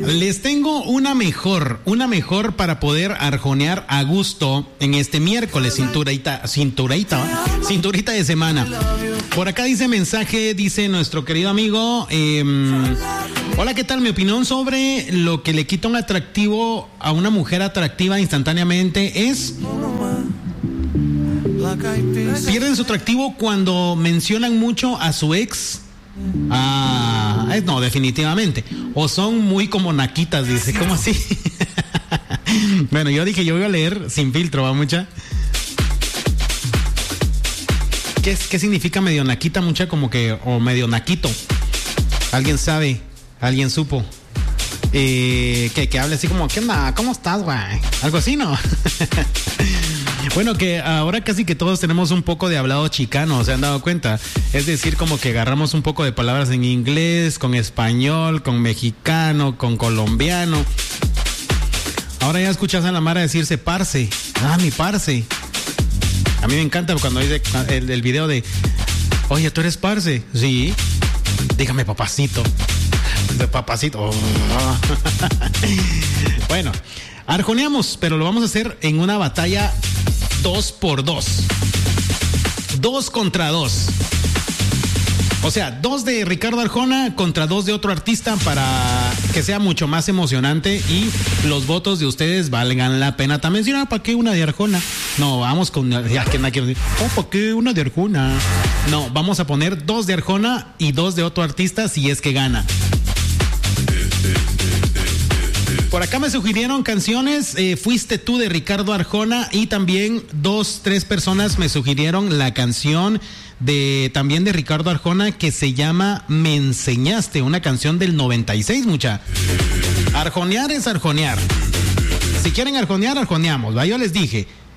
Les tengo una mejor para poder arjonear a gusto en este miércoles, cinturita de semana. Por acá dice nuestro querido amigo, hola, ¿qué tal? Mi opinión sobre lo que le quita un atractivo a una mujer atractiva instantáneamente es: pierden su atractivo cuando mencionan mucho a su ex. No, definitivamente. O son muy como naquitas, dice. ¿Cómo así? Bueno, yo dije, yo voy a leer sin filtro, ¿va, mucha? ¿Qué significa medio naquita, mucha? Como que, o medio naquito. ¿Alguien sabe? ¿Alguien supo? Que hable así como, ¿qué onda? ¿Cómo estás, güey? Algo así, ¿no? Bueno, que ahora casi que todos tenemos un poco de hablado chicano, ¿se han dado cuenta? Es decir, como que agarramos un poco de palabras en inglés, con español, con mexicano, con colombiano. Ahora ya escuchas a la Mara decirse parce. Mi parce. A mí me encanta cuando dice el video de, oye, ¿tú eres parce? Sí. Dígame, papacito. De papacito. Oh. Bueno, arjoneamos, pero lo vamos a hacer en una batalla 2x2. 2 contra 2. O sea, 2 de Ricardo Arjona contra 2 de otro artista para que sea mucho más emocionante y los votos de ustedes valgan la pena. También si ¿para qué una de Arjona? No, vamos con... ¿para qué una de Arjona? No, vamos a poner 2 de Arjona y 2 de otro artista si es que gana. Por acá me sugirieron canciones, Fuiste tú de Ricardo Arjona, y también 3 personas me sugirieron la canción también de Ricardo Arjona que se llama Me Enseñaste, una canción del 96, mucha. Arjonear es arjonear. Si quieren arjonear, arjoneamos, ¿va? Yo les dije,